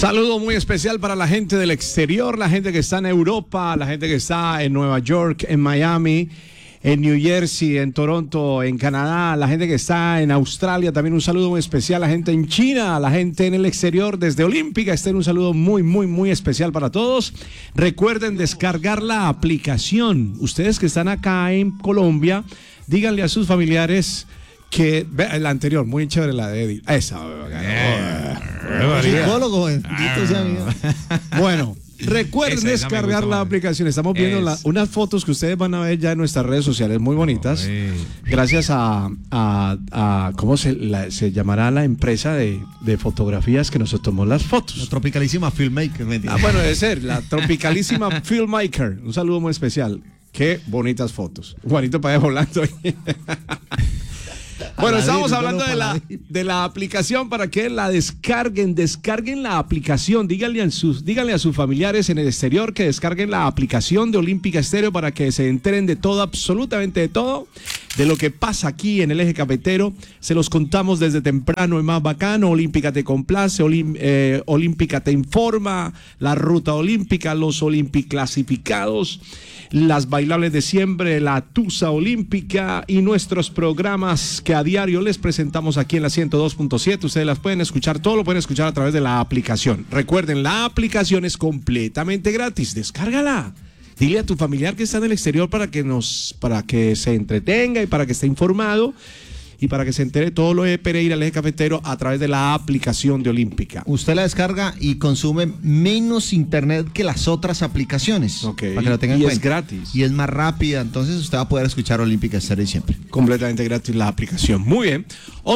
Saludo muy especial para la gente del exterior, la gente que está en Europa, la gente que está en Nueva York, en Miami, en New Jersey, en Toronto, en Canadá, la gente que está en Australia, también un saludo muy especial, la gente en China, la gente en el exterior, desde Olímpica, un saludo muy especial para todos. Recuerden descargar la aplicación. Ustedes que están acá en Colombia, díganle a sus familiares que la anterior, muy chévere la de Eddie. Esa. Psicólogo, bendito sea mío. Bueno, recuerden descargar la aplicación. Estamos viendo unas fotos que ustedes van a ver ya en nuestras redes sociales muy bonitas. Gracias a ¿cómo se llamará la empresa de fotografías que nos tomó las fotos? La Tropicalísima Filmmaker. Bueno, debe ser, la Tropicalísima Filmmaker. Un saludo muy especial. Qué bonitas fotos. Juanito Páez volando ahí. Bueno, estamos hablando de la aplicación para que la descarguen la aplicación, díganle a sus familiares en el exterior que descarguen la aplicación de Olímpica Estéreo para que se enteren de todo, absolutamente de todo, de lo que pasa aquí en el eje cafetero. Se los contamos desde temprano, es más bacano. Olímpica te complace, Olímpica te informa, la ruta olímpica, los clasificados, las bailables de siempre, la tusa olímpica y nuestros programas que a diario les presentamos aquí en la 102.7. Ustedes las pueden escuchar, todo lo pueden escuchar a través de la aplicación. Recuerden, la aplicación es completamente gratis, descárgala. Dile a tu familiar que está en el exterior para que se entretenga y para que esté informado y para que se entere todo lo de Pereira, el eje cafetero, a través de la aplicación de Olímpica. Usted la descarga y consume menos internet que las otras aplicaciones. Okay. Para que lo tengan en cuenta. Es gratis. Y es más rápida, entonces usted va a poder escuchar Olímpica Estéreo siempre. Completamente gratis la aplicación. Muy bien.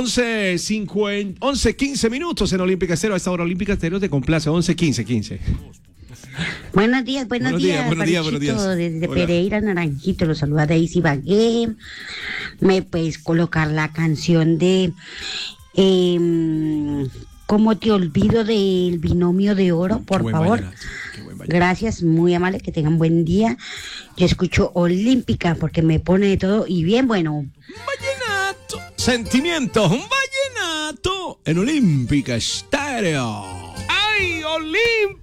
11:15 minutos en Olímpica Estéreo. A esta hora Olímpica Estéreo te complace. 11:15. Buenos días. Buenos días. Desde Hola. Pereira, Naranjito, los saluda Daisy Bagué. ¿Me puedes colocar la canción de ¿Cómo te olvido del binomio de oro, por favor? Gracias, muy amable, que tengan buen día. Yo escucho Olímpica porque me pone de todo y bien bueno. Vallenato, sentimientos, un vallenato en Olímpica Estéreo. ¡Ay, Olímpica!